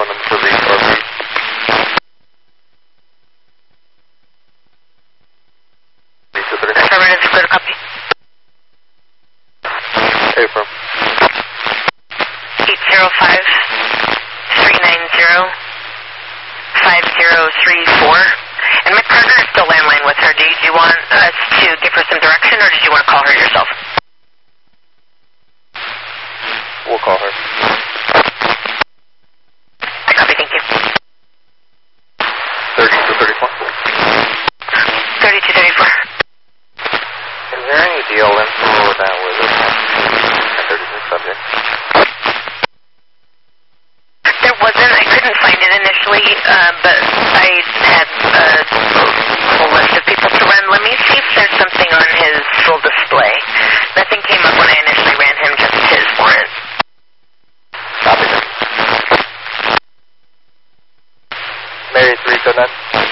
phone number for restore, please. Affirmative, clear to copy. Affirm. 805-390-5034. And Miss Carter is still landline with her. Did you want us to give her some direction, or did you want to call her yourself? We'll call her. I copy, thank you. 3234. 3234. Is there any deal info that was a 36 subject? There wasn't. I couldn't find it initially, but I had a whole list of people to run. Let me see if there's something on his full display. Nothing came up when I initially ran him, just his warrant. Copy. Mary 3 to none.